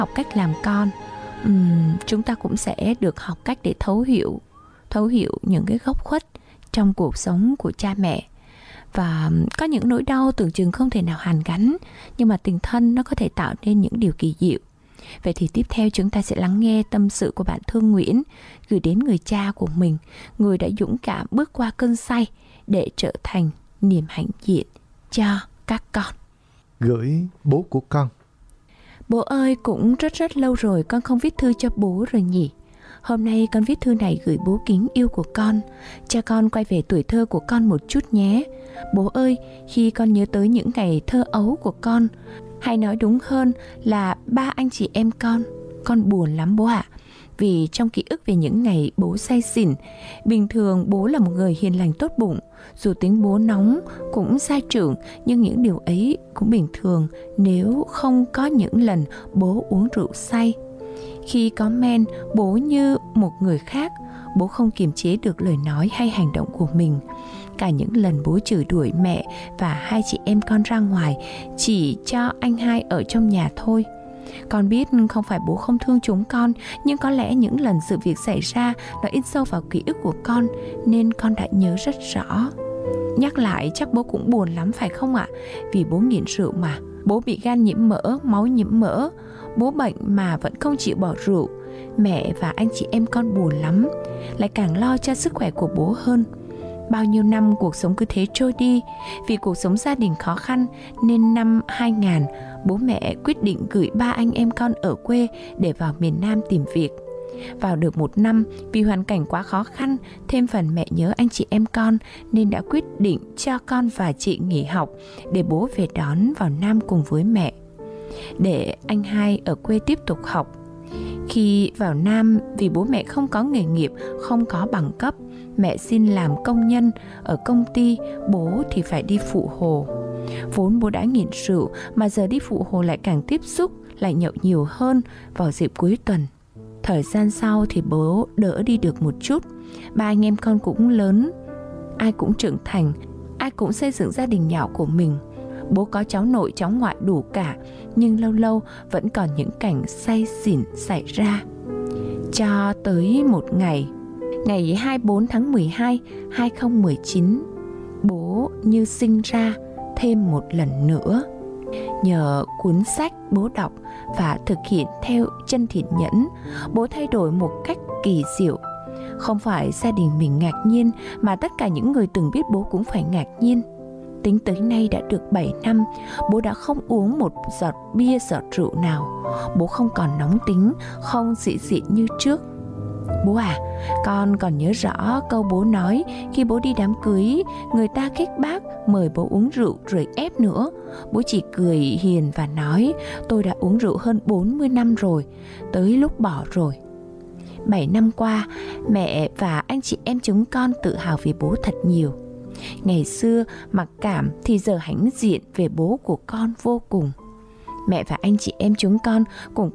học cách làm con, chúng ta cũng sẽ được học cách để thấu hiểu những cái góc khuất trong cuộc sống của cha mẹ. Và có những nỗi đau tưởng chừng không thể nào hàn gắn, nhưng mà tình thân nó có thể tạo nên những điều kỳ diệu. Vậy thì tiếp theo chúng ta sẽ lắng nghe tâm sự của bạn Thương Nguyễn gửi đến người cha của mình, người đã dũng cảm bước qua cơn say để trở thành niềm hãnh diện cho các con. Gửi bố của con. Bố ơi, cũng rất lâu rồi con không viết thư cho bố rồi nhỉ. Hôm nay con viết thư này gửi bố kính yêu của con, cho con quay về tuổi thơ của con một chút nhé. Bố ơi, khi con nhớ tới những ngày thơ ấu của con, hay nói đúng hơn là ba anh chị em con buồn lắm bố ạ. Vì trong ký ức về những ngày bố say xỉn, bình thường bố là một người hiền lành tốt bụng. Dù tiếng bố nóng cũng sai trưởng, nhưng những điều ấy cũng bình thường nếu không có những lần bố uống rượu say. Khi có men, bố như một người khác, bố không kiềm chế được lời nói hay hành động của mình. Cả những lần bố chửi đuổi mẹ và hai chị em con ra ngoài chỉ cho anh hai ở trong nhà thôi. Con biết không phải bố không thương chúng con, nhưng có lẽ những lần sự việc xảy ra nó in sâu vào ký ức của con nên con đã nhớ rất rõ. Nhắc lại chắc bố cũng buồn lắm phải không ạ? Vì bố nghiện rượu mà. Bố bị gan nhiễm mỡ, máu nhiễm mỡ. Bố bệnh mà vẫn không chịu bỏ rượu. Mẹ và anh chị em con buồn lắm, lại càng lo cho sức khỏe của bố hơn. Bao nhiêu năm cuộc sống cứ thế trôi đi. Vì cuộc sống gia đình khó khăn nên năm 2000, bố mẹ quyết định gửi ba anh em con ở quê để vào miền Nam tìm việc. Vào được 1 năm, vì hoàn cảnh quá khó khăn, thêm phần mẹ nhớ anh chị em con nên đã quyết định cho con và chị nghỉ học để bố về đón vào Nam cùng với mẹ, để anh hai ở quê tiếp tục học. Khi vào Nam, vì bố mẹ không có nghề nghiệp, không có bằng cấp, mẹ xin làm công nhân ở công ty, bố thì phải đi phụ hồ. Vốn bố đã nghiện rượu mà giờ đi phụ hồ lại càng tiếp xúc, lại nhậu nhiều hơn vào dịp cuối tuần. Thời gian sau thì bố đỡ đi được một chút. Ba anh em con cũng lớn, ai cũng trưởng thành, ai cũng xây dựng gia đình nhỏ của mình. Bố có cháu nội cháu ngoại đủ cả, nhưng lâu lâu vẫn còn những cảnh say xỉn xảy ra. Cho tới một ngày 24 tháng 12, 2019, bố như sinh ra thêm một lần nữa. Nhờ cuốn sách bố đọc và thực hiện theo chân thiện nhẫn, bố thay đổi một cách kỳ diệu. Không phải gia đình mình ngạc nhiên, mà tất cả những người từng biết bố cũng phải ngạc nhiên. Tính tới nay đã được 7 năm, bố đã không uống một giọt bia giọt rượu nào. Bố không còn nóng tính, không dị dị như trước. Bố à, con còn nhớ rõ câu bố nói khi bố đi đám cưới, người ta khích bác mời bố uống rượu rồi ép nữa. Bố chỉ cười hiền và nói, tôi đã uống rượu hơn 40 năm rồi, tới lúc bỏ rồi. 7 năm qua, mẹ và anh chị em chúng con tự hào về bố thật nhiều. Ngày xưa mặc cảm thì giờ hãnh diện về bố của con vô cùng. Mẹ và anh chị em chúng con cùng